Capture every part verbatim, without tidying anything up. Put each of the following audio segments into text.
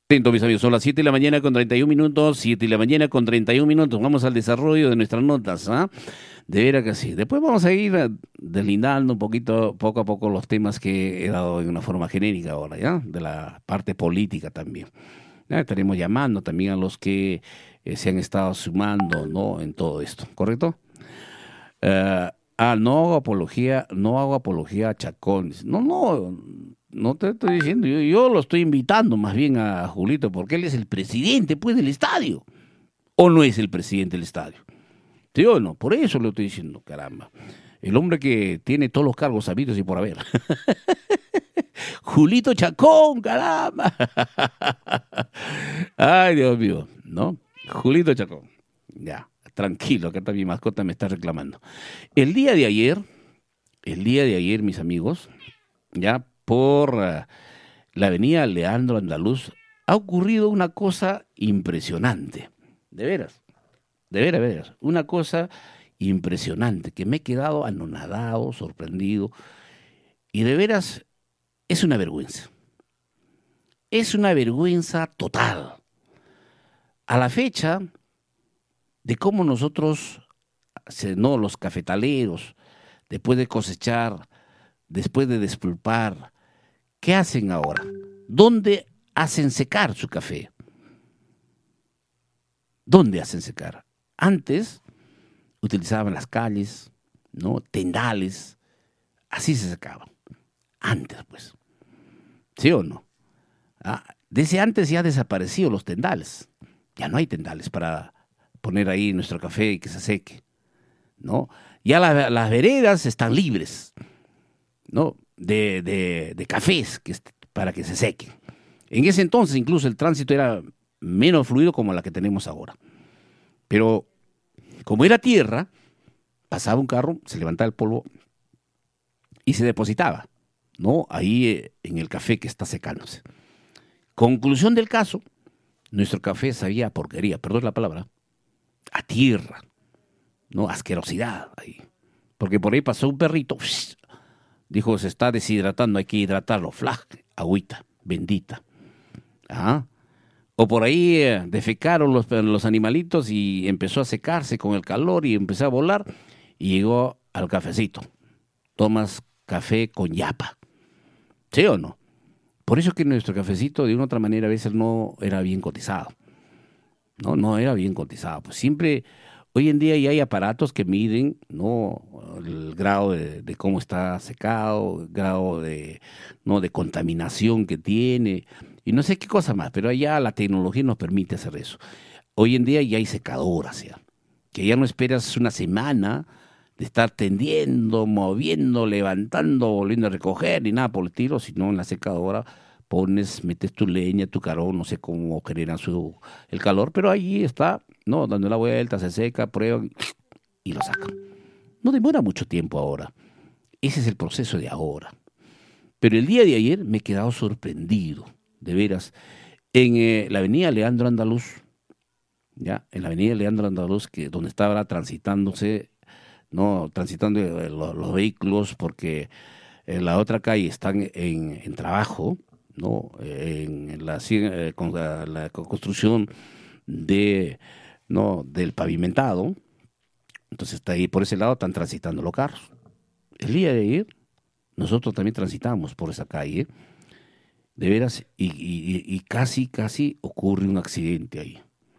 Atento, mis amigos, son las siete de la mañana con treinta y un minutos, siete de la mañana con treinta y un minutos. Vamos al desarrollo de nuestras notas, ¿ah? De veras que sí. Después vamos a ir eh, deslindando un poquito, poco a poco, los temas que he dado en una forma genérica ahora, ¿ya? De la parte política también. Ya estaremos llamando también a los que eh, se han estado sumando, ¿no? En todo esto, ¿correcto? Eh, ah, no hago apología, no hago apología a Chacón. No, no, no te estoy diciendo, yo, yo lo estoy invitando más bien a Julito, porque él es el presidente, pues, del estadio. ¿O no es el presidente del estadio? ¿Sí o no? Por eso lo estoy diciendo, caramba. El hombre que tiene todos los cargos habidos y por haber. Julito Chacón, caramba. Ay, Dios mío, ¿no? Julito Chacón. Ya, tranquilo, que mi mascota me está reclamando. El día de ayer, el día de ayer, mis amigos, ya por uh, la avenida Leandro Andaluz, ha ocurrido una cosa impresionante. De veras, de veras, de veras. Una cosa impresionante, que me he quedado anonadado, sorprendido, y de veras es una vergüenza. Es una vergüenza total. A la fecha de cómo nosotros, no, los cafetaleros, después de cosechar, después de despulpar, ¿qué hacen ahora? ¿Dónde hacen secar su café? ¿Dónde hacen secar? Antes utilizaban las calles, ¿no? Tendales, así se secaba. Antes, pues. ¿Sí o no? Ah, desde antes ya han desaparecido los tendales. Ya no hay tendales para poner ahí nuestro café y que se seque, ¿no? Ya la, las veredas están libres, ¿no? De, de, de cafés que, para que se sequen. En ese entonces incluso el tránsito era menos fluido como la que tenemos ahora. Pero como era tierra, pasaba un carro, se levantaba el polvo y se depositaba, ¿no? Ahí eh, en el café que está secándose. Conclusión del caso, nuestro café sabía a porquería, perdón la palabra, a tierra, ¿no? Asquerosidad ahí. Porque por ahí pasó un perrito, dijo, se está deshidratando, hay que hidratarlo, flag, agüita, bendita. ¿Ah? O por ahí eh, defecaron los, los animalitos y empezó a secarse con el calor y empezó a volar y llegó al cafecito. Tomas café con yapa. ¿Sí o no? Por eso que nuestro cafecito de una u otra manera a veces no era bien cotizado. No, no era bien cotizado. Pues siempre, hoy en día ya hay aparatos que miden, ¿no? El grado de, de cómo está secado, el grado de, ¿no? de contaminación que tiene, y no sé qué cosa más, pero ya la tecnología nos permite hacer eso. Hoy en día ya hay secadoras, ya, que ya no esperas una semana de estar tendiendo, moviendo, levantando, volviendo a recoger, ni nada por el estilo, sino en la secadora pones, metes tu leña, tu carbón, no sé cómo generan su, el calor, pero ahí está, no, dando la vuelta, se seca, prueban y lo sacan. No demora mucho tiempo ahora. Ese es el proceso de ahora. Pero el día de ayer me he quedado sorprendido, de veras, en eh, la avenida Leandro Andaluz, ya, en la avenida Leandro Andaluz, que donde estaba transitándose, no, transitando eh, los, los vehículos, porque en la otra calle están en, en trabajo, ¿no? En la, eh, con la, la construcción de, ¿no? del pavimentado. Entonces está ahí, por ese lado están transitando los carros. El día de ayer nosotros también transitamos por esa calle, de veras, y, y, y casi, casi ocurre un accidente ahí.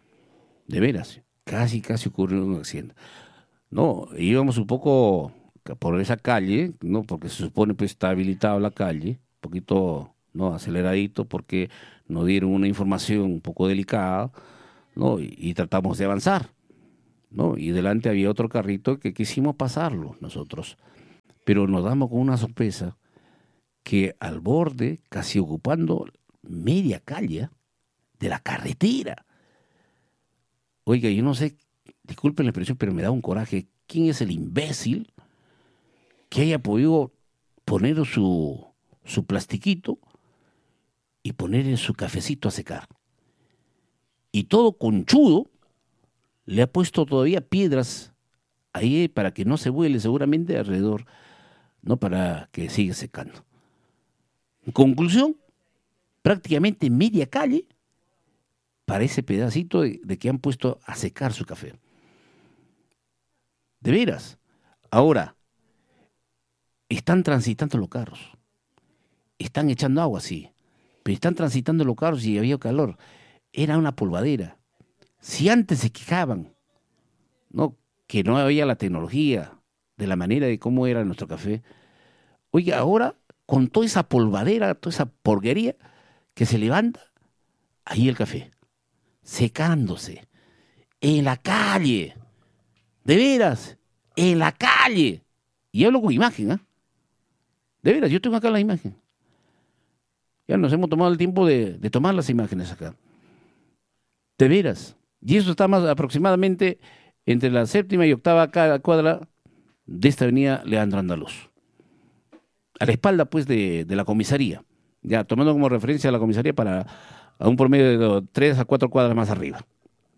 De veras, casi, casi ocurre un accidente. No, íbamos un poco por esa calle, ¿no? Porque se supone que pues, está habilitada la calle, un poquito, ¿no? aceleradito, porque nos dieron una información un poco delicada, ¿no? Y, y tratamos de avanzar, ¿no? Y delante había otro carrito que quisimos pasarlo nosotros, pero nos damos con una sorpresa que al borde, casi ocupando media calle de la carretera. Oiga, yo no sé, disculpen la expresión, pero me da un coraje. ¿Quién es el imbécil que haya podido poner su, su plastiquito y poner en su cafecito a secar? Y todo conchudo le ha puesto todavía piedras ahí para que no se vuele seguramente alrededor, no para que siga secando. En conclusión, prácticamente media calle para ese pedacito de, de que han puesto a secar su café. De veras. Ahora, están transitando los carros. Están echando agua, sí. Pero están transitando los carros y había calor. Era una polvadera. Si antes se quejaban, ¿no?, que no había la tecnología de la manera de cómo era nuestro café. Oiga, ahora, con toda esa polvadera, toda esa porquería que se levanta, ahí el café, secándose, en la calle, de veras, en la calle. Y hablo con imagen, ¿ah? ¿eh? De veras, yo tengo acá la imagen. Ya nos hemos tomado el tiempo de, de tomar las imágenes acá. De veras. Y eso está más aproximadamente entre la séptima y octava cuadra de esta avenida Leandro Andaluz. A la espalda, pues, de, de la comisaría. Ya, tomando como referencia a la comisaría para a un promedio de tres a cuatro cuadras más arriba.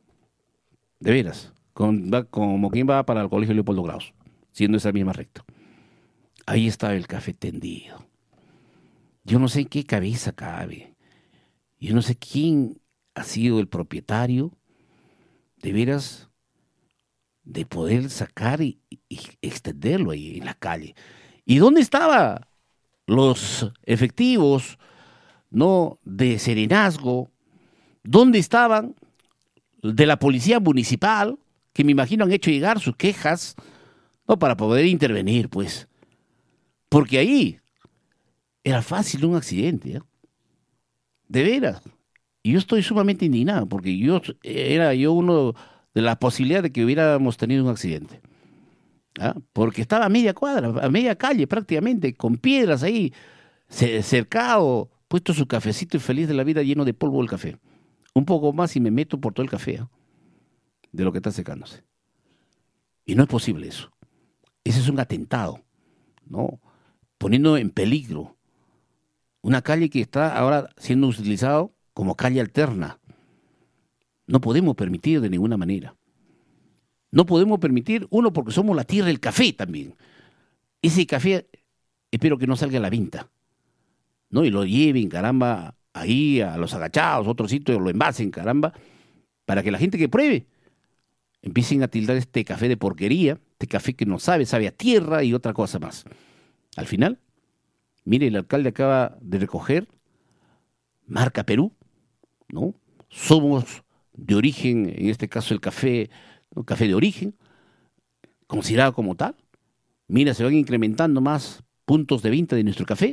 De veras. Con, va, como quien va para el colegio Leopoldo Graus, siendo esa misma recta. Ahí estaba el café tendido. Yo no sé en qué cabeza cabe. Yo no sé quién ha sido el propietario, de veras, de poder sacar y, y extenderlo ahí en la calle. ¿Y dónde estaban los efectivos, no, de serenazgo? ¿Dónde estaban de la policía municipal, que me imagino han hecho llegar sus quejas, no, para poder intervenir, pues? Porque ahí era fácil un accidente, ¿eh? De veras. Y yo estoy sumamente indignado, porque yo era yo uno de la posibilidad de que hubiéramos tenido un accidente. ¿Ah? Porque estaba a media cuadra, a media calle prácticamente, con piedras ahí, cercado, puesto su cafecito y feliz de la vida, lleno de polvo el café. Un poco más y me meto por todo el café, ¿eh?, de lo que está secándose. Y no es posible eso. Ese es un atentado, ¿no?, poniendo en peligro una calle que está ahora siendo utilizada como calle alterna. No podemos permitir de ninguna manera. No podemos permitir, uno, porque somos la tierra del café también. Ese café, espero que no salga a la venta, ¿no? Y lo lleven, caramba, ahí a los agachados, otros sitios, lo envasen, caramba, para que la gente que pruebe empiecen a tildar este café de porquería, este café que no sabe, sabe a tierra y otra cosa más. Al final, mire, el alcalde acaba de recoger marca Perú, ¿no? Somos de origen, en este caso el café, ¿no?, café de origen, considerado como tal. Mira, se van incrementando más puntos de venta de nuestro café.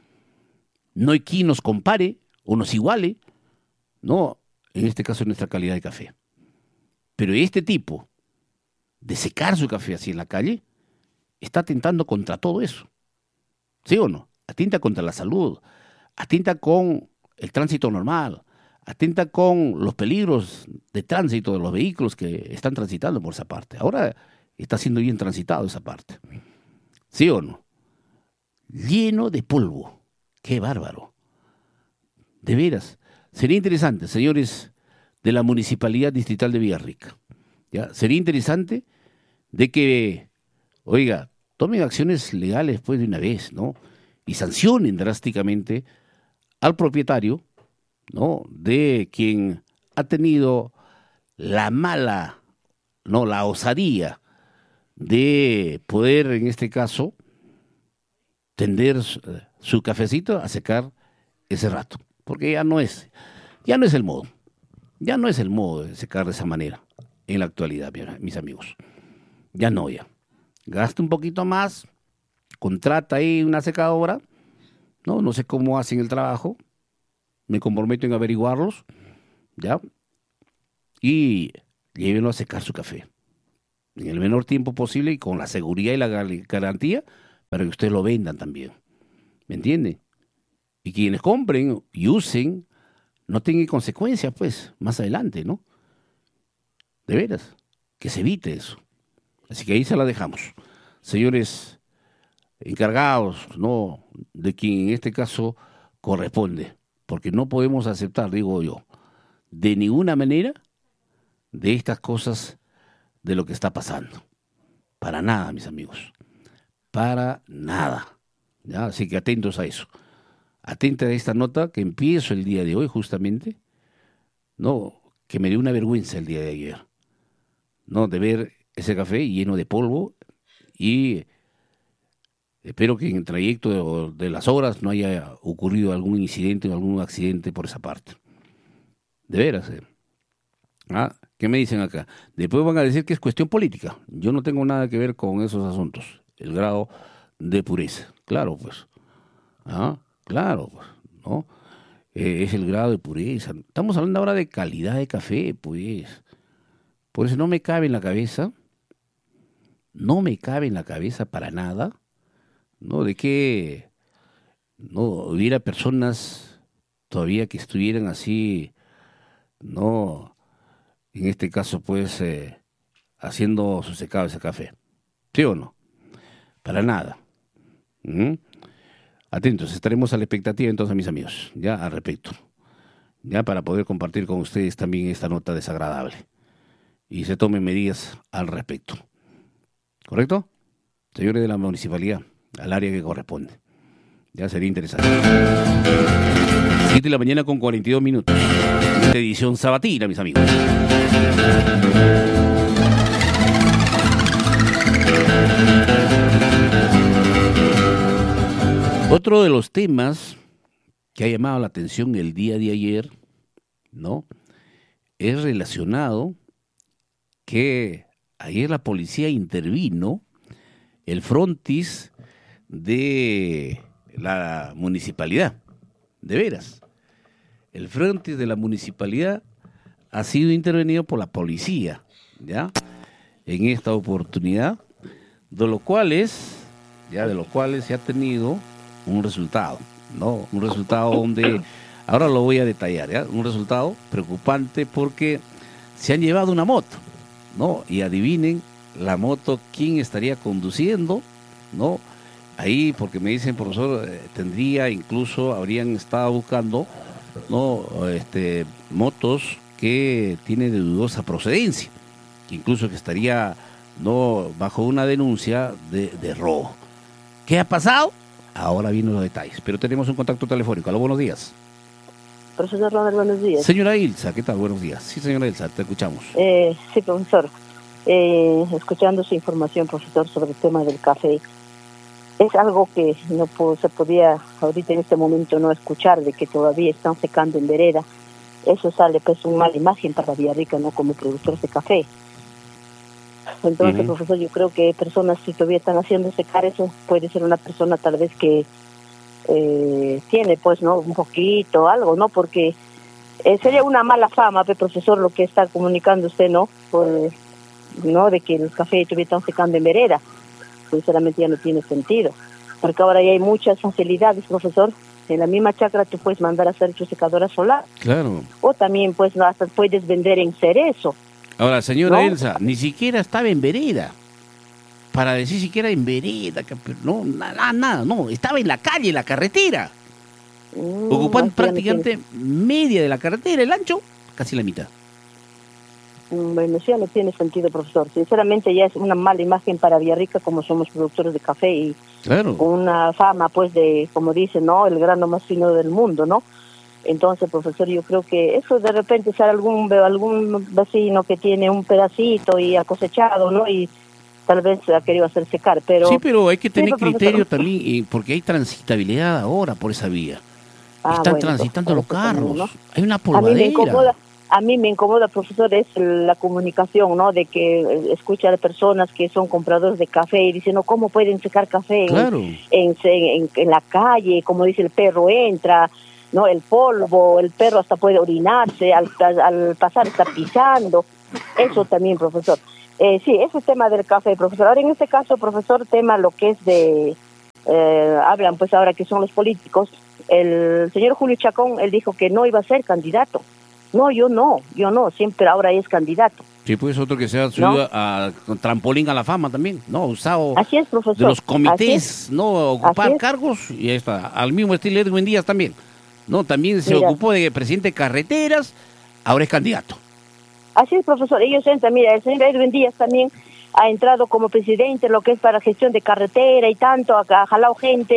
No hay quien nos compare o nos iguale, ¿no?, en este caso nuestra calidad de café. Pero este tipo de secar su café así en la calle está atentando contra todo eso. ¿Sí o no? Atenta contra la salud, atenta con el tránsito normal, atenta con los peligros de tránsito de los vehículos que están transitando por esa parte. Ahora está siendo bien transitado esa parte. ¿Sí o no? Lleno de polvo. ¡Qué bárbaro! De veras. Sería interesante, señores de la Municipalidad Distrital de Villarrica, ¿ya? Sería interesante de que, oiga, tomen acciones legales pues de una vez, ¿no? Y sancionen drásticamente al propietario, ¿no?, de quien ha tenido la mala, no, la osadía de poder, en este caso, tender su, su cafecito a secar ese rato, porque ya no es, ya no es el modo, ya no es el modo de secar de esa manera en la actualidad, mis amigos. Ya no, ya. Gasta un poquito más, contrata ahí una secadora, no, no sé cómo hacen el trabajo, me comprometo en averiguarlos, ¿ya? Y llévenlo a secar su café en el menor tiempo posible y con la seguridad y la garantía para que ustedes lo vendan también. ¿Me entienden? Y quienes compren y usen no tengan consecuencias, pues, más adelante, ¿no? De veras, que se evite eso. Así que ahí se la dejamos. Señores encargados, ¿no?, de quien en este caso corresponde, porque no podemos aceptar, digo yo, de ninguna manera de estas cosas de lo que está pasando. Para nada, mis amigos. Para nada. ¿Ya? Así que atentos a eso. Atenta a esta nota que empiezo el día de hoy justamente, ¿no?, que me dio una vergüenza el día de ayer, ¿no? De ver ese café lleno de polvo y espero que en el trayecto de, de las horas no haya ocurrido algún incidente o algún accidente por esa parte. De veras, ¿eh? ¿Ah? ¿Qué me dicen acá? Después van a decir que es cuestión política. Yo no tengo nada que ver con esos asuntos. El grado de pureza. Claro, pues. ¿Ah? Claro, pues, ¿no? Eh, es el grado de pureza. Estamos hablando ahora de calidad de café, pues. Por eso no me cabe en la cabeza, no me cabe en la cabeza para nada, ¿no? De que no hubiera personas todavía que estuvieran así, ¿no? En este caso, pues, eh, haciendo su secado de ese café. ¿Sí o no? Para nada. ¿Mm? Atentos, estaremos a la expectativa entonces, mis amigos, ya al respecto. Ya para poder compartir con ustedes también esta nota desagradable. Y se tomen medidas al respecto. ¿Correcto? Señores de la municipalidad, al área que corresponde. Ya sería interesante. siete de la mañana con cuarenta y dos minutos. Esta edición sabatina, mis amigos. Otro de los temas que ha llamado la atención el día de ayer, ¿no? Es relacionado que ayer la policía intervino el frontis de la municipalidad. De veras. El frontis de la municipalidad ha sido intervenido por la policía, ¿ya? En esta oportunidad, de lo cual es, ya de lo cual se ha tenido un resultado, ¿no? Un resultado donde, ahora lo voy a detallar, ¿ya? Un resultado preocupante porque se han llevado una moto, ¿no? Y adivinen la moto quién estaría conduciendo, ¿no? Ahí, porque me dicen, profesor, eh, tendría, incluso habrían estado buscando, ¿no? Este, motos que tienen de dudosa procedencia, que incluso que estaría, ¿no? Bajo una denuncia de, de robo. ¿Qué ha pasado? Ahora vienen los detalles, pero tenemos un contacto telefónico. Aló, buenos días. Profesor Ronald, buenos días. Señora Ilsa, ¿qué tal? Buenos días. Sí, señora Ilsa, te escuchamos. Eh, sí, profesor. Eh, escuchando su información, profesor, sobre el tema del café, es algo que no puedo, se podía ahorita en este momento no escuchar, de que todavía están secando en vereda. Eso sale pues una mala imagen para Villarrica, ¿no? Como productores de café. Entonces, uh-huh. profesor, yo creo que personas si todavía están haciendo secar eso, puede ser una persona tal vez que eh, tiene pues, ¿no? Un poquito, algo, ¿no? Porque eh, sería una mala fama, pues, profesor, lo que está comunicando usted, ¿no? Por, ¿no? De que los cafés todavía están secando en vereda. Sinceramente ya no tiene sentido. Porque ahora ya hay muchas facilidades, profesor. En la misma chacra tú puedes mandar a hacer tu secadora solar. Claro. O también pues hasta puedes vender en cerezo. Ahora, señora ¿no? Elsa, ni siquiera estaba en vereda. Para decir siquiera en vereda, no, nada, nada, no. Estaba en la calle, en la carretera. Mm, Ocupando prácticamente no media de la carretera, el ancho, casi la mitad. Bueno, sí, no tiene sentido, profesor. Sinceramente ya es una mala imagen para Villarrica, como somos productores de café y claro. con una fama, pues, de, como dicen, ¿no? El grano más fino del mundo, ¿no? Entonces, profesor, yo creo que eso de repente sale algún algún vecino que tiene un pedacito y ha cosechado, ¿no? Y tal vez ha querido hacer secar, pero... Sí, pero hay que tener sí, criterio también, porque hay transitabilidad ahora por esa vía. Ah, Están bueno, transitando los carros, ¿no? Hay una polvadera. A mí me incomoda. A mí me incomoda, profesor, es la comunicación, ¿no? De que escucha a personas que son compradores de café y dicen, no, ¿cómo pueden secar café claro. en, en, en, en la calle? Como dice, el perro entra, ¿no? El polvo, el perro hasta puede orinarse, al, al pasar está pisando. Eso también, profesor. Eh, sí, ese tema del café, profesor. Ahora, en este caso, profesor, tema lo que es de... Eh, hablan, pues, ahora que son los políticos. El señor Julio Chacón, él dijo que no iba a ser candidato. No, yo no, yo no, siempre ahora es candidato. Sí, pues otro que sea subido ¿no? a, a trampolín a la fama también, ¿no? Usado Así es, profesor. de los comités, ¿no? Ocupar Así cargos y ahí está. Al mismo estilo Edwin Díaz también, ¿no? También se mira. ocupó de presidente de carreteras, ahora es candidato. Así es, profesor. Ellos entran, mira, el señor Edwin Díaz también ha entrado como presidente, lo que es para gestión de carretera y tanto, ha, ha jalado gente,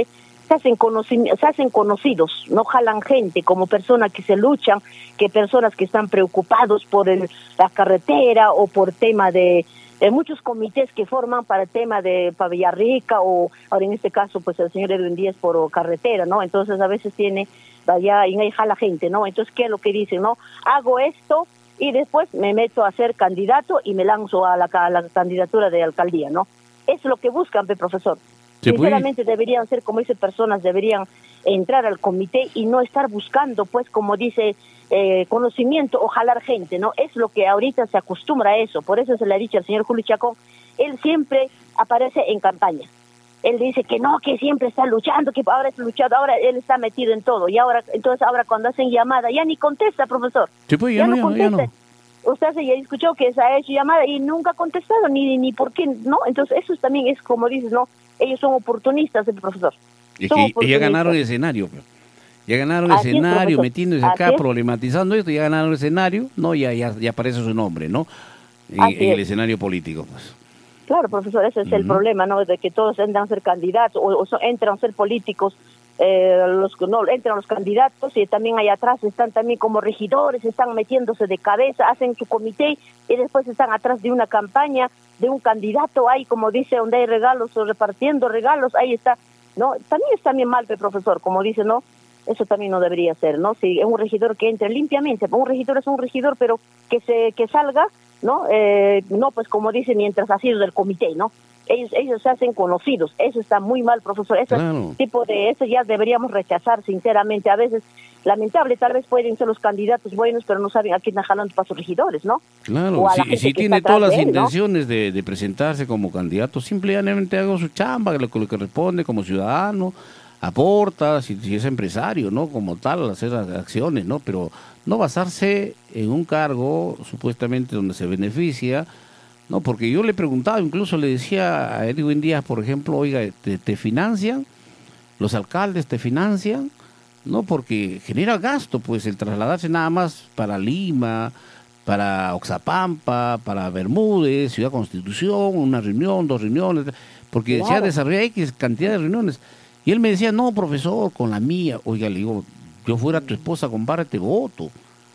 se hacen, se hacen conocidos, no jalan gente como personas que se luchan, que personas que están preocupados por el, la carretera o por tema de, de muchos comités que forman para el tema de para Villarrica o ahora en este caso pues el señor Edwin Díaz por carretera, ¿no? Entonces a veces tiene allá y ahí jala gente, ¿no? Entonces ¿qué es lo que dicen, no? Hago esto y después me meto a ser candidato y me lanzo a la, a la candidatura de alcaldía, ¿no? Es lo que buscan, profesor. Sinceramente deberían ser, como dice, personas deberían entrar al comité y no estar buscando, pues, como dice, eh, conocimiento o jalar gente, ¿no? Es lo que ahorita se acostumbra a eso. Por eso se le ha dicho al señor Julio Chacón, él siempre aparece en campaña. Él dice que no, que siempre está luchando, que ahora es luchado, ahora él está metido en todo. Y ahora, entonces ahora cuando hacen llamada, ya ni contesta, profesor. Sí, pues, ya, ya no, no contesta. Ya no. Usted se ya escuchó que se ha hecho llamada y nunca ha contestado, ni, ni por qué, ¿no? Entonces eso también es como dices, ¿no? Ellos son oportunistas, el profesor. Es que ya ganaron el escenario, pero. Ya ganaron el Así escenario, es, metiéndose Así acá, es. problematizando esto, ya ganaron el escenario, no, ya, ya, ya aparece su nombre, ¿no? En, en el escenario político, pues. Claro, profesor, ese es uh-huh. el problema, ¿no? De que todos entran a ser candidatos, o, o so, entran a ser políticos, eh, los no entran los candidatos, y también allá atrás están también como regidores, están metiéndose de cabeza, hacen su comité, y después están atrás de una campaña, de un candidato, ahí como dice, donde hay regalos, o repartiendo regalos, ahí está, ¿no? También está bien mal, profesor, como dice, ¿no? Eso también no debería ser, ¿no? Si es un regidor que entre limpiamente, un regidor es un regidor, pero que se que salga, ¿no? Eh, no, pues como dice, mientras ha sido del comité, ¿no? Ellos ellos se hacen conocidos, eso está muy mal, profesor, ese claro. tipo de, eso ya deberíamos rechazar, sinceramente, a veces, lamentable, tal vez pueden ser los candidatos buenos, pero no saben a quién están jalando para sus regidores, ¿no? Claro, si, si tiene todas las él, intenciones ¿no? de, de presentarse como candidato, simplemente haga su chamba, lo que le corresponde como ciudadano, aporta, si, si es empresario, ¿no? Como tal, hacer acciones, ¿no? Pero no basarse en un cargo supuestamente donde se beneficia, ¿no? Porque yo le preguntaba, incluso le decía a Edwin Díaz, por ejemplo, oiga, ¿te, te financian? ¿Los alcaldes te financian? ¿No? Porque genera gasto, pues, el trasladarse nada más para Lima, para Oxapampa, para Bermúdez, Ciudad Constitución, una reunión, dos reuniones, porque claro. se ha desarrollado X cantidad de reuniones. Y él me decía, no, profesor, con la mía. Oiga, le digo, yo fuera tu esposa, compárate voto.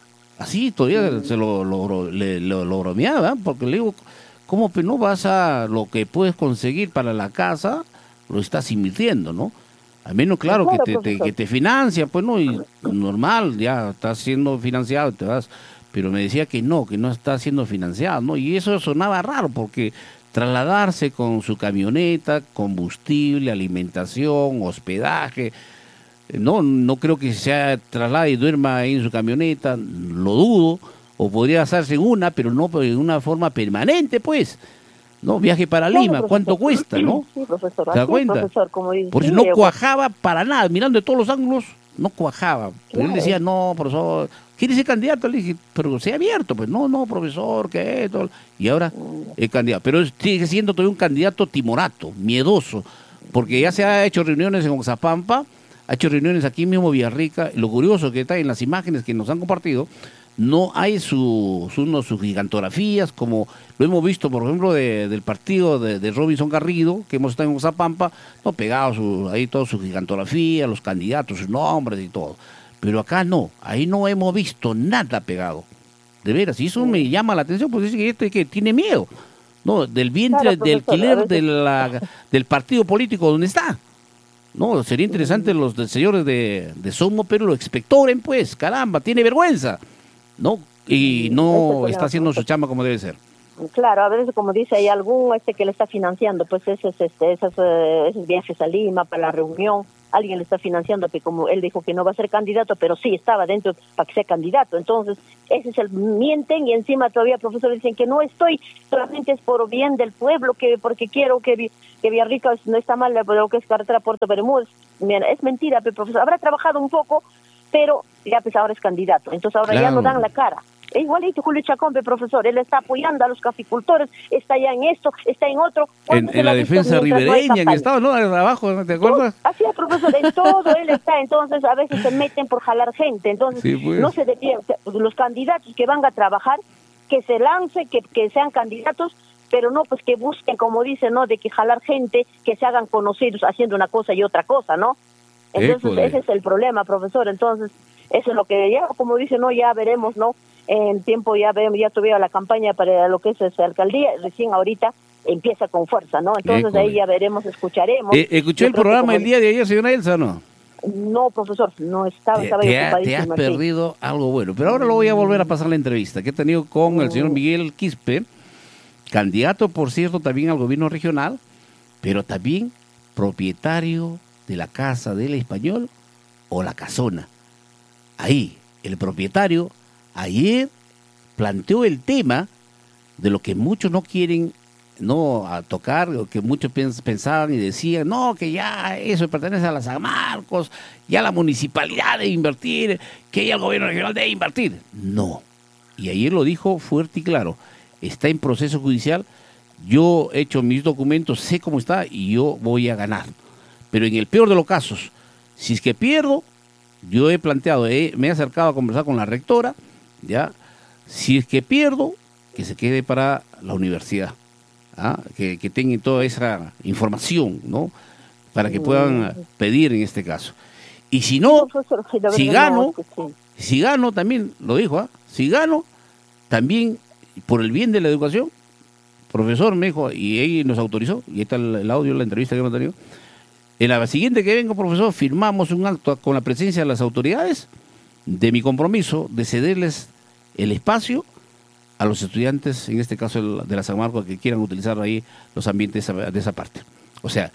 Así todavía mm. se lo, lo, le, lo, lo bromeaba, porque le digo, ¿cómo que no vas a lo que puedes conseguir para la casa, lo estás invirtiendo, ¿no? Al menos, claro, claro que, te, te, que te financia, pues no, y normal, ya estás siendo financiado, te vas. Pero me decía que no, que no está siendo financiado, ¿no? Y eso sonaba raro, porque trasladarse con su camioneta, combustible, alimentación, hospedaje, no, no creo que se traslade y duerma ahí en su camioneta, lo dudo, o podría hacerse en una, pero no en una forma permanente, pues. No, viaje para Lima, claro, ¿cuánto cuesta, no? Sí, profesor, ¿te das cuenta? Profesor, como dice, Por eso sí, no yo... cuajaba para nada, mirando de todos los ángulos, no cuajaba. Pero claro. él decía, no, profesor, ¿quiere ser candidato? Le dije, pero sea abierto, pues, no, no, profesor, ¿qué? Todo. Y ahora es candidato, pero sigue siendo todavía un candidato timorato, miedoso, porque ya se ha hecho reuniones en Oxapampa, ha hecho reuniones aquí mismo en Villarrica. Lo curioso que está en las imágenes que nos han compartido, no hay su, su, no, sus gigantografías, como lo hemos visto, por ejemplo, de, del partido de, de Robinson Garrido, que hemos estado en Oxapampa, no pegados su, ahí toda su gigantografía, los candidatos, sus nombres y todo. Pero acá no, ahí no hemos visto nada pegado. De veras, y eso me llama la atención, porque dice que este que tiene miedo, no, del vientre, claro, del alquiler de la, del partido político donde está. No, sería interesante los de, señores de, de Somo, pero lo expectoren, pues, caramba, tiene vergüenza. ¿No? Y no está haciendo su chamba como debe ser. Claro, a veces, como dice, hay algún este que le está financiando, pues esos, este, esos, uh, esos viajes a Lima para la reunión, alguien le está financiando, que como él dijo que no va a ser candidato, pero sí estaba dentro para que sea candidato. Entonces, ese es el mienten, y encima todavía profesores dicen que no estoy, solamente es por bien del pueblo, que porque quiero que, que Villarrica no está mal, pero que es carretera Puerto Bermúdez. Mira, es mentira, pero profesor, habrá trabajado un poco, pero ya pues ahora es candidato, entonces ahora claro. ya no dan la cara. Es igualito Julio Chacón, profesor, él está apoyando a los caficultores, está ya en esto, está en otro. En, en la defensa ribereña, en estado, ¿no? Abajo, ¿te acuerdas? Así es, profesor, en todo él está, entonces a veces se meten por jalar gente, entonces sí, pues. no se debía, los candidatos que van a trabajar, que se lancen, que, que sean candidatos, pero no pues que busquen, como dicen, ¿no? De que jalar gente, que se hagan conocidos haciendo una cosa y otra cosa, ¿no? Entonces, École. ese es el problema, profesor. Entonces, eso es lo que ya, como dice, no, ya veremos, ¿no? En tiempo ya vemos, ya tuvieron la campaña para lo que es esa alcaldía, recién ahorita empieza con fuerza, ¿no? Entonces École. ahí ya veremos, escucharemos. Eh, ¿Escuchó Yo el creo que programa como- el día de ayer, señora Elsa, no? No, profesor, no estaba, Te, estaba te ha- te has ocupadísima. sí. perdido algo bueno. Pero ahora lo voy a volver a pasar la entrevista que he tenido con el señor Mm. Miguel Quispe, candidato, por cierto, también al gobierno regional, pero también propietario de la Casa del Español o la Casona. Ahí, el propietario ayer planteó el tema de lo que muchos no quieren no a tocar, lo que muchos pens- pensaban y decían, no, que ya eso pertenece a la San Marcos, ya la municipalidad debe invertir, que ya el gobierno regional debe invertir. No. Y ayer lo dijo fuerte y claro, está en proceso judicial, yo he hecho mis documentos, sé cómo está y yo voy a ganar. Pero en el peor de los casos, si es que pierdo, yo he planteado, he- me he acercado a conversar con la rectora, ya, si es que pierdo, que se quede para la universidad, ¿ah? que, que tengan toda esa información, ¿no? Para que puedan pedir en este caso. Y si no, Profesor, sí, la si verdad, no, gano, es que sí. si gano también, lo dijo, ¿ah? Si gano, también por el bien de la educación, profesor me dijo, y él nos autorizó, y ahí está el, el audio, la entrevista que hemos tenido, en la siguiente que vengo, profesor, firmamos un acto con la presencia de las autoridades de mi compromiso de cederles el espacio a los estudiantes, en este caso el- de la San Marcos, que quieran utilizar ahí los ambientes de esa, de esa parte. O sea,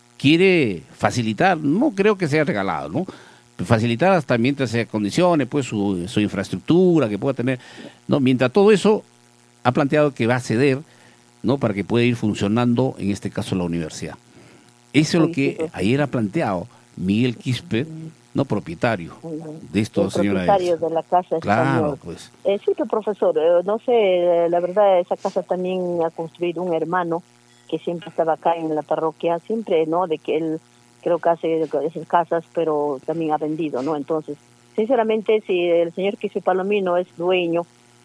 quiere facilitar, no creo que sea regalado, ¿no? Facilitar hasta mientras se condicione pues su, su infraestructura, que pueda tener, ¿no? Mientras todo eso, ha planteado que va a ceder, ¿no? Para que pueda ir funcionando, en este caso, la universidad. Eso es lo Sí, que sí, pues. ayer ha planteado Miguel Quispe, no propietario de esto, El señora propietario Elsa. de la casa Claro, español. pues. Eh, sí, que profesor, eh, no sé, eh, la verdad, esa casa también ha construido un hermano que siempre estaba acá en la parroquia, siempre, ¿no? De que él creo que hace esas casas, pero también ha vendido, ¿no? Entonces, sinceramente, si el señor Quispe Palomino es dueño,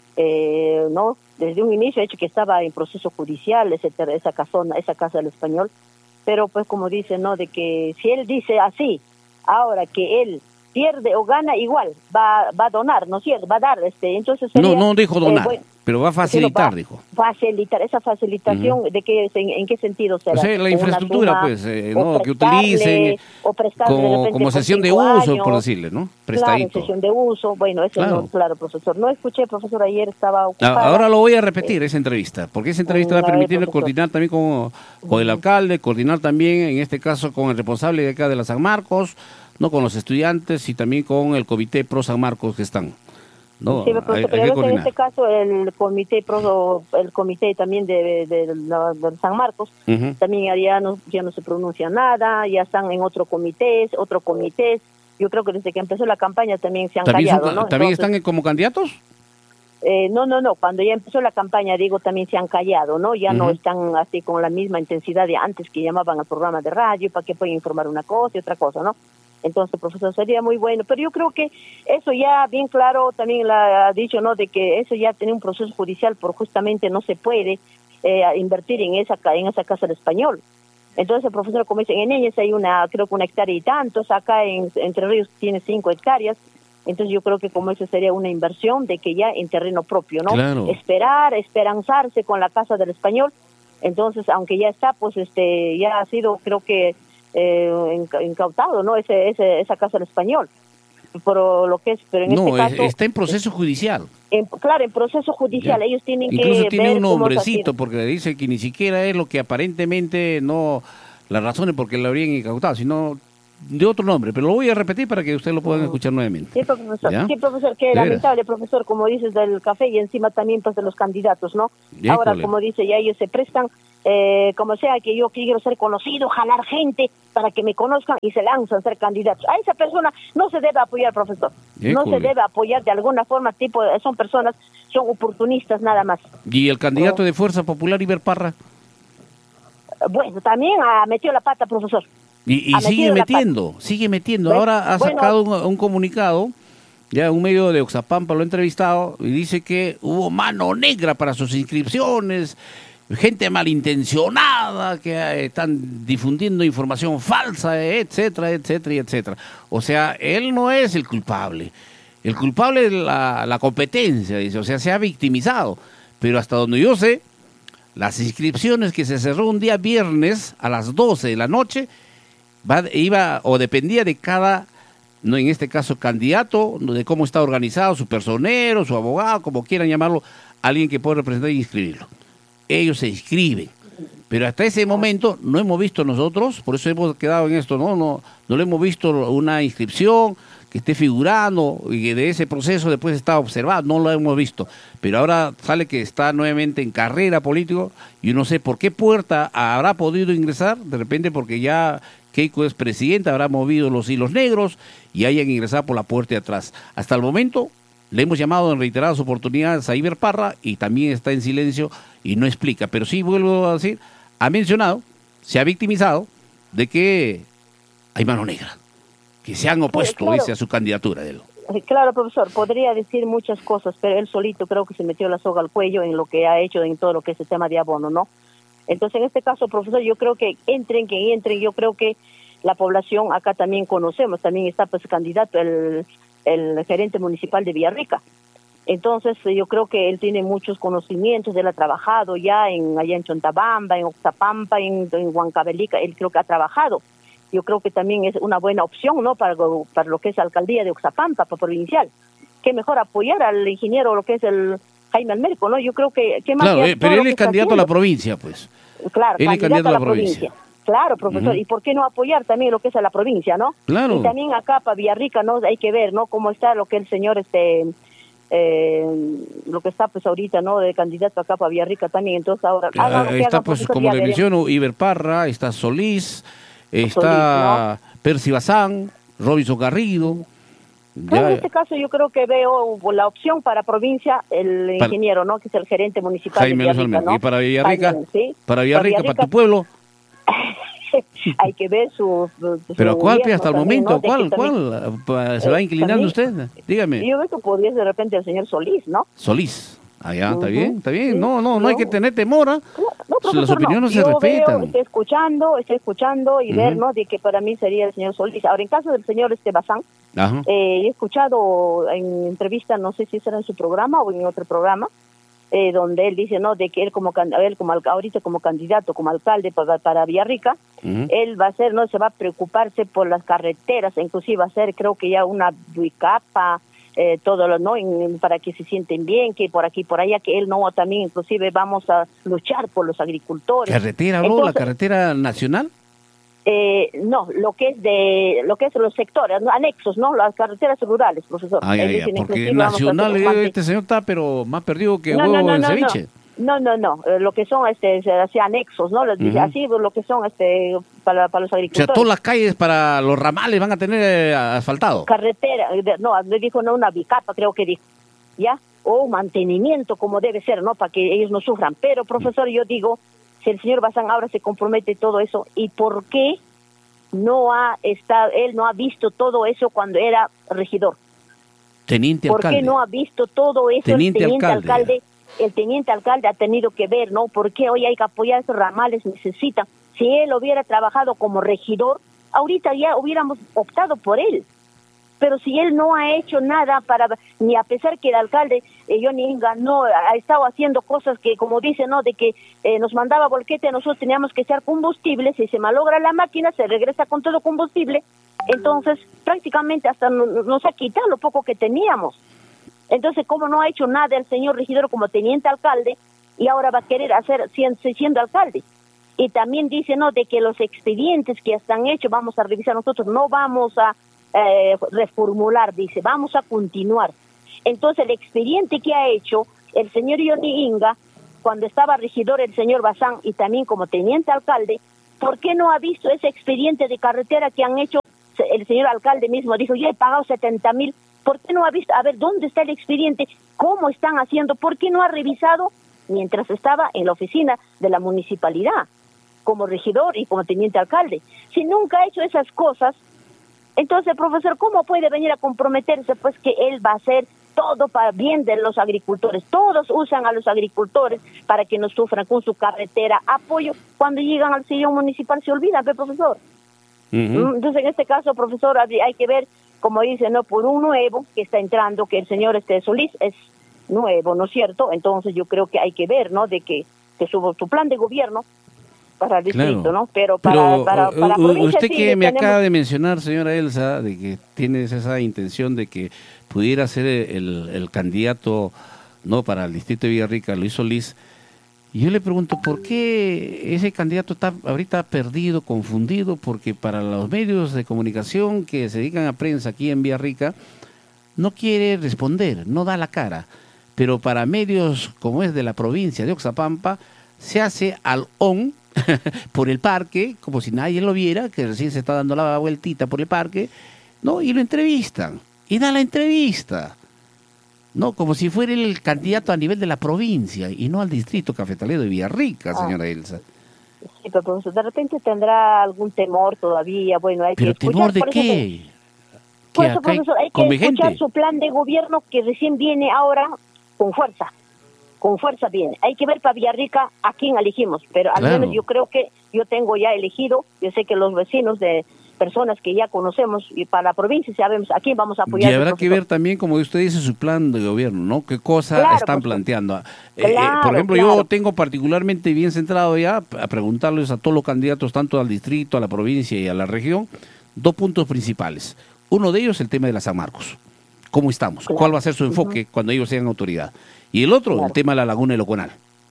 eh, ¿no? Desde un inicio, hecho que estaba en proceso judicial, ese, ter- esa casona, esa casa del español, pero pues como dice, ¿no? De que si él dice así, ahora que él pierde o gana, igual va, va a donar, ¿no es cierto? Va a dar, este, entonces sería, No, no dijo donar, eh, bueno, pero va a facilitar, va- dijo. Facilitar, esa facilitación, ¿de qué, en, en qué sentido será? O sea, la ¿Una infraestructura, suma, pues, eh, o ¿no? Que prestarle, utilicen o prestarle de como, repente como por sesión de cinco uso, años? por decirle, ¿no? Claro, en Prestadito. sesión de uso, bueno, eso Claro. no, claro, profesor. No escuché, profesor, ayer estaba ocupada. A- Ahora lo voy a repetir, esa entrevista, porque esa entrevista va a a ver, permitirle profesor. coordinar también con, con el alcalde, coordinar también, en este caso, con el responsable de acá de la San Marcos, no con los estudiantes y también con el comité pro San Marcos que están. No, Sí, profesor, hay, hay pero que es que en coordinar. este caso el comité pro, el comité también de, de, la- de San Marcos Ujú. también ya no, ya no se pronuncia nada, ya están en otro comité, otro comité. Yo creo que desde que empezó la campaña también se han ¿También, son- callado, ¿no? ¿también Entonces, están como candidatos? Eh, no, no, no, cuando ya empezó la campaña, digo, también se han callado, ¿no? Ya no Ujú. están así con la misma intensidad de antes que llamaban al programa de radio para que puedan informar una cosa y otra cosa, ¿no? Entonces, profesor, sería muy bueno, pero yo creo que eso ya bien claro también la ha dicho, ¿no? De que eso ya tiene un proceso judicial, por justamente no se puede eh, invertir en esa ca- en esa casa del español. Entonces, profesor, como dicen, en ellas hay una, creo que una hectárea y tantos, acá en Entre Ríos tiene cinco hectáreas. Entonces yo creo que como eso sería una inversión de que ya en terreno propio, ¿no? Claro. Esperar, esperanzarse con la Casa del Español. Entonces, aunque ya está, pues este ya ha sido, creo que, eh, inca- incautado, ¿no? Ese, ese, esa Casa del Español. Pero lo que es, pero en No, este es- caso, está en proceso judicial. en- claro, en proceso judicial, Ya. ellos tienen Incluso que tiene ver un cómo se ha nombrecito, sido. porque dice que ni siquiera es lo que aparentemente no, las razones por qué lo habrían incautado, sino de otro nombre. Pero lo voy a repetir para que ustedes lo puedan escuchar nuevamente. Sí, profesor, ¿Ya? sí, profesor, qué De veras. lamentable, profesor, como dices, del café y encima también pues de los candidatos, ¿no? École. Ahora, como dice, ya ellos se prestan, eh, como sea que yo quiero ser conocido, jalar gente para que me conozcan y se lanzan a ser candidatos. A esa persona no se debe apoyar, profesor. No se École. debe apoyar de alguna forma, tipo, son personas, son oportunistas nada más. Y el candidato Oh. de Fuerza Popular, Iber Parra, Bueno, también ha metido la pata, profesor. y, y Ha sigue metido la metiendo, sigue metiendo. Bueno, Ahora ha bueno. sacado un, un comunicado, ya un medio de Oxapampa lo ha entrevistado, y dice que hubo mano negra para sus inscripciones, gente malintencionada que eh, están difundiendo información falsa, etcétera, etcétera, etcétera. O sea, él no es el culpable. El culpable es la, la competencia, dice, o sea, se ha victimizado. Pero hasta donde yo sé, las inscripciones que se cerró un día viernes a las doce de la noche, va, iba o dependía de cada, no en este caso candidato, de cómo está organizado, su personero, su abogado, como quieran llamarlo, alguien que pueda representar y inscribirlo. Ellos se inscriben, pero hasta ese momento no hemos visto nosotros, por eso hemos quedado en esto, no, no, no le hemos visto una inscripción que esté figurando y que de ese proceso después está observado, no lo hemos visto, pero ahora sale que está nuevamente en carrera político y no sé por qué puerta habrá podido ingresar, de repente porque ya Keiko es presidenta, habrá movido los hilos negros y hayan ingresado por la puerta de atrás. Hasta el momento le hemos llamado en reiteradas oportunidades a Iber Parra y también está en silencio y no explica, pero sí vuelvo a decir, ha mencionado, se ha victimizado de que hay mano negra, que se han opuesto, claro, dice, a su candidatura de él. Claro, profesor, podría decir muchas cosas, pero él solito creo que se metió la soga al cuello en lo que ha hecho en todo lo que es el tema de abono, ¿no? Entonces, en este caso, profesor, yo creo que entren, que entren, yo creo que la población acá también conocemos, también está pues candidato el, el gerente municipal de Villarrica. Entonces, yo creo que él tiene muchos conocimientos, él ha trabajado ya en allá en Chontabamba, en Oxapampa, en, en Huancavelica, él creo que ha trabajado. Yo creo que también es una buena opción, ¿no?, para, para lo que es la alcaldía de Oxapampa, para provincial. Qué mejor apoyar al ingeniero, lo que es el Jaime Almerco, ¿no? Yo creo que... ¿qué más claro, que eh, pero él es candidato a la provincia, pues. Claro, él es candidato a la provincia. provincia. Claro, profesor, uh-huh. ¿Y por qué no apoyar también lo que es a la provincia, no? Claro. Y también acá para Villarrica, ¿no? Hay que ver, ¿no?, cómo está lo que el señor, este... Eh, lo que está pues ahorita, ¿no?, de candidato acá para Villarrica también. Entonces ahora... Ah, ahí está, pues, como le menciono, Iber Parra, está Solís, está Solís, ¿no?, Percy Bazán, Robinson Garrido. Ya. En este caso yo creo que veo la opción para provincia, el ingeniero, ¿no?, que es el gerente municipal Jaime de Villarrica, ¿no? Y para Villarrica, Jaime, ¿sí? para Villarrica, para, para tu pueblo. Hay que ver su... su ¿Pero cuál, hasta el también, momento? ¿no? ¿Cuál, cuál? También, ¿Se va inclinando también, usted? Dígame. Yo veo que podría de repente el señor Solís, ¿no? Solís. Allá, uh-huh. Está bien, está bien. Sí. No, no, no hay que tener temor. ¿eh? No, no, profesor, las opiniones no se yo respetan. Veo, estoy escuchando, estoy escuchando y uh-huh. ver, ¿no?, de que para mí sería el señor Solís. Ahora, en caso del señor este Bazán, uh-huh. eh, he escuchado en entrevista, no sé si será en su programa o en otro programa, eh, donde él dice, no, de que él como él como ahorita como candidato, como alcalde para, para Villarrica, uh-huh. él va a ser, no se va a preocuparse por las carreteras, inclusive va a ser, creo que ya una buicapa, eh, todo lo, no, en, para que se sienten bien, que por aquí por allá, que él no, también inclusive vamos a luchar por los agricultores. ¿Carretera, bro? ¿La carretera nacional? Eh, no, lo que es de lo que es los sectores, ¿no?, anexos, ¿no?, las carreteras rurales, profesor. Ay, ay, ay, porque nacional este señor está pero más perdido que no, huevo no, no, en no, ceviche. No, no, no, no. lo que son este así anexos, ¿no? Les dice, uh-huh. así lo que son este para, para los agricultores. O sea, todas las calles para los ramales van a tener eh, asfaltado. Carretera, no, le dijo no una bicapa, creo que dijo, ¿ya? O mantenimiento como debe ser, ¿no?, para que ellos no sufran. Pero, profesor, yo digo, si el señor Bazán ahora se compromete todo eso, ¿y por qué no ha estado, él no ha visto todo eso cuando era regidor? Teniente ¿Por alcalde. qué no ha visto todo eso Teniente el teniente alcalde? alcalde el teniente alcalde ha tenido que ver, ¿no? ¿Por qué hoy hay que apoyar esos ramales? Necesitan. Si él hubiera trabajado como regidor, ahorita ya hubiéramos optado por él. Pero si él no ha hecho nada para, ni a pesar que el alcalde, eh, Johnny Inga, no ha estado haciendo cosas que, como dice, ¿no?, de que eh, nos mandaba volquete, nosotros teníamos que echar combustible, si se malogra la máquina, se regresa con todo combustible, entonces prácticamente hasta nos, nos ha quitado lo poco que teníamos. Entonces, ¿cómo no ha hecho nada el señor regidor como teniente alcalde y ahora va a querer hacer siendo, siendo alcalde? Y también dice, ¿no?, de que los expedientes que están hechos vamos a revisar nosotros, no vamos a eh, reformular, dice, vamos a continuar. Entonces, el expediente que ha hecho el señor Johnny Inga, cuando estaba regidor el señor Bazán y también como teniente alcalde, ¿por qué no ha visto ese expediente de carretera que han hecho? El señor alcalde mismo dijo, yo he pagado setenta mil. ¿Por qué no ha visto? A ver, ¿dónde está el expediente? ¿Cómo están haciendo? ¿Por qué no ha revisado mientras estaba en la oficina de la municipalidad como regidor y como teniente alcalde? Si nunca ha hecho esas cosas, entonces, profesor, ¿cómo puede venir a comprometerse? Pues que él va a ser todo para bien de los agricultores. Todos usan a los agricultores para que no sufran con su carretera, apoyo. Cuando llegan al sillón municipal se olvidan, ¿ve, profesor? Uh-huh. Entonces, en este caso, profesor, hay que ver, como dice, no por un nuevo que está entrando, que el señor este Solís es nuevo, ¿no es cierto? Entonces yo creo que hay que ver, ¿no? De que, que su, su plan de gobierno para el distrito, claro. ¿no? Pero para, Pero, para, para, para provincia, usted sí, que me tenemos... acaba de mencionar, señora Elsa, de que tienes esa intención de que pudiera ser el, el candidato, no, para el distrito de Villarrica, Luis Solís, y yo le pregunto, ¿por qué ese candidato está ahorita perdido, confundido? Porque para los medios de comunicación que se dedican a prensa aquí en Villarrica, no quiere responder, no da la cara. Pero para medios como es de la provincia de Oxapampa, se hace al on por el parque, como si nadie lo viera, que recién se está dando la vueltita por el parque, ¿no? Y lo entrevistan, y da la entrevista, ¿no? Como si fuera el candidato a nivel de la provincia, y no al distrito cafetalero de Villarrica, ah. señora Elsa. Sí, pero profesor, de repente tendrá algún temor todavía, bueno, hay ¿Pero que temor de por qué? Eso, por eso, profesor, hay que escuchar su plan de gobierno que recién viene ahora con fuerza. Con fuerza viene. Hay que ver para Villarrica a quién elegimos, pero al claro. menos yo creo que yo tengo ya elegido, yo sé que los vecinos de personas que ya conocemos y para la provincia sabemos a quién vamos a apoyar. Y habrá que ver también, como usted dice, su plan de gobierno, ¿no? ¿Qué cosa claro, están pues, planteando? Eh, claro, eh, por ejemplo, claro. yo tengo particularmente bien centrado ya a preguntarles a todos los candidatos, tanto al distrito, a la provincia y a la región, dos puntos principales. Uno de ellos, el tema de la San Marcos. ¿Cómo estamos? Claro. ¿Cuál va a ser su enfoque uh-huh. cuando ellos sean autoridad? Y el otro, claro. el tema de la laguna de Loconal.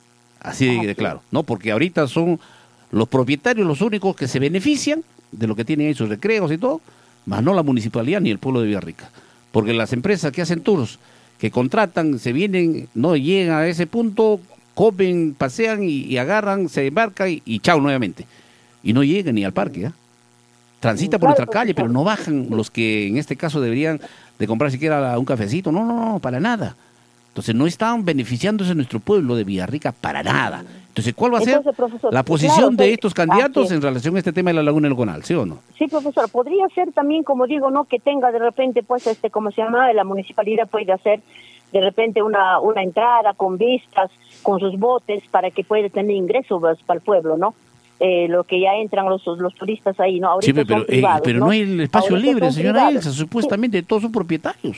Así de, de claro, ¿no? Porque ahorita son los propietarios los únicos que se benefician de lo que tienen ahí sus recreos y todo, más no la municipalidad ni el pueblo de Villarrica. Porque las empresas que hacen tours, que contratan, se vienen, no llegan a ese punto, comen, pasean y, y agarran, se embarcan y, y chao nuevamente. Y no llegan ni al parque, ¿eh? Transita por nuestra calle, pero no bajan los que en este caso deberían de comprar siquiera un cafecito. No, no, no, para nada. Entonces no están beneficiándose nuestro pueblo de Villarrica para nada. Entonces, ¿cuál va a ser Entonces, profesor, la posición claro, de estos candidatos en relación a este tema de la laguna del Loconal, sí o no? Sí, profesor, podría ser también, como digo, no que tenga de repente, pues, este, como se llama, la municipalidad puede hacer de repente una una entrada con vistas, con sus botes, para que pueda tener ingresos pues, para el pueblo, ¿no? Eh, lo que ya entran los los turistas ahí, ¿no? Ahorita sí, pero, son privados, eh, pero no, no hay el espacio Ahorita libre, señora privados. Elsa, supuestamente sí. Todos son propietarios.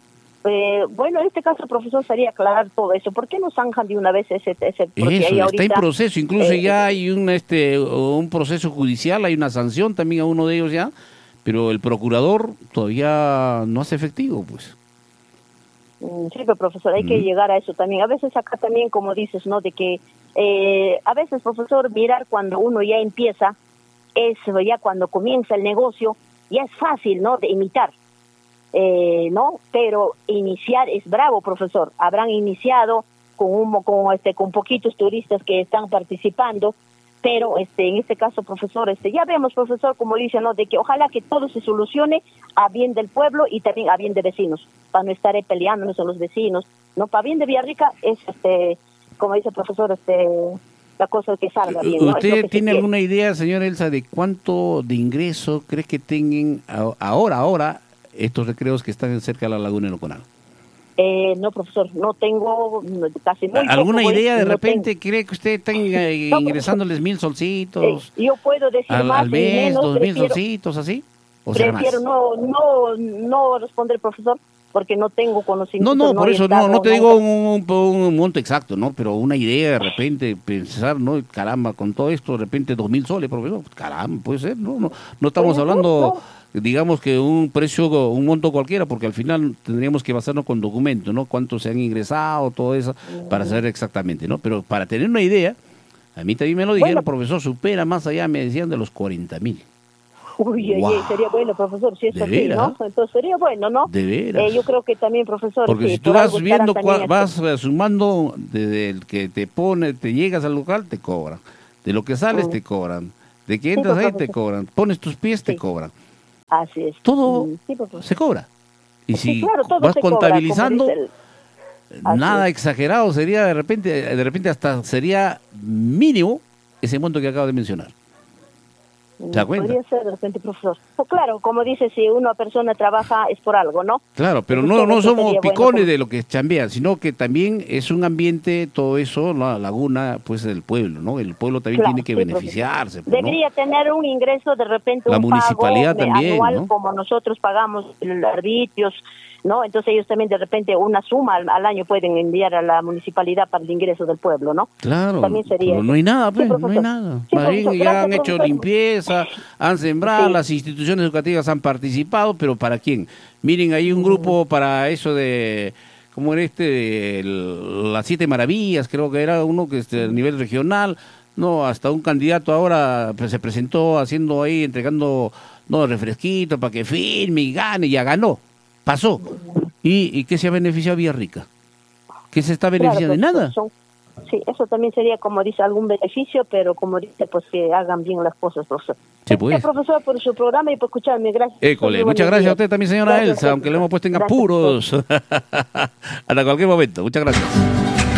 Eh, bueno, en este caso, profesor, sería aclarar todo eso. ¿Por qué no zanjan de una vez ese? ese porque eso, ahí ahorita, está en proceso, incluso eh, ya hay un, este, un proceso judicial, hay una sanción también a uno de ellos ya, pero el procurador todavía no hace efectivo, pues. Sí, pero profesor, hay mm. que llegar a eso también. A veces acá también, como dices, ¿no? De que eh, a veces, profesor, mirar cuando uno ya empieza, es ya cuando comienza el negocio, ya es fácil, ¿no? De imitar. Eh, no, pero iniciar es bravo, profesor. Habrán iniciado con un, con este con poquitos turistas que están participando, pero este en este caso, profesor, este ya vemos, profesor, como dice, no, de que ojalá que todo se solucione a bien del pueblo y también a bien de vecinos, para no estar peleándonos a los vecinos, no, para bien de Villarrica es este como dice el profesor, este la cosa que salga bien, ¿no? ¿Usted que tiene alguna idea, señora Elsa, de cuánto de ingreso crees que tengan ahora ahora estos recreos que están cerca de la laguna de Loconal? Eh, no, profesor, no tengo casi muy ¿Alguna poco, idea de no repente tengo. cree que usted está no, ingresándoles mil solcitos? Eh, yo puedo decir al, más al mes, y menos, dos prefiero, mil solcitos, así. ¿O prefiero no, no, no responder, profesor, porque no tengo conocimiento. No, no, no por eso estado, no, no te no, digo un, un, un monto exacto, ¿no? Pero una idea de repente, pensar, ¿no? Caramba, con todo esto, de repente dos mil soles, profesor, caramba, puede ser, ¿no? No, no estamos hablando, no. digamos que un precio, un monto cualquiera, porque al final tendríamos que basarnos con documentos, ¿no? Cuántos se han ingresado, todo eso, para saber exactamente, ¿no? Pero para tener una idea, a mí también me lo dijeron, bueno, profesor, supera más allá, me decían, de los cuarenta mil. Uy, wow. oye, sería bueno, profesor, si es así, veras? ¿no? Entonces sería bueno, ¿no? De veras. Eh, yo creo que también, profesor... Porque sí, si tú vas viendo, cuál, esto. vas sumando desde el que te pone, te llegas al local, te cobran. De lo que sales, mm. te cobran. De que entras sí, ahí, te cobran. Pones tus pies, sí. te cobran. Así es. Todo sí, se cobra. Y sí, si claro, vas contabilizando, cobra, el... nada es. exagerado, sería de repente, de repente hasta sería mínimo ese monto que acabo de mencionar. ¿Se da cuenta? Podría ser de repente, profesor. Pues claro, como dice, si una persona trabaja es por algo, ¿no? Claro, pero no, no somos picones de lo que chambean, sino que también es un ambiente, todo eso, la laguna, pues del pueblo, ¿no? El pueblo también claro, tiene que sí, beneficiarse. Pues, debería ¿no? tener un ingreso de repente, la un municipalidad pago también, anual, ¿no? Como nosotros pagamos los arbitrios, ¿no? Entonces ellos también de repente una suma al, al año pueden enviar a la municipalidad para el ingreso del pueblo, ¿no? Claro, también sería pero no hay nada, pues, sí, no hay nada. Sí, Más bien ya gracias, han hecho profesor. limpieza, han sembrado, sí. las instituciones educativas han participado, pero ¿para quién? Miren, hay un grupo para eso de, como era este, de las Siete Maravillas, creo que era uno que es a nivel regional, no, hasta un candidato ahora pues, se presentó haciendo ahí, entregando, no, refresquitos para que firme y gane, y ya ganó, pasó. ¿Y, y qué se ha beneficiado Villarrica? ¿Qué se está beneficiando? Claro, de nada. Son, sí, eso también sería, como dice, algún beneficio, pero como dice, pues que hagan bien las cosas, profesor. Sí, pues. Gracias, profesor, por su programa y por escucharme. Gracias. École, muchas gracias días. a usted también, señora gracias, Elsa, aunque le hemos puesto en apuros. Hasta cualquier momento. Muchas gracias.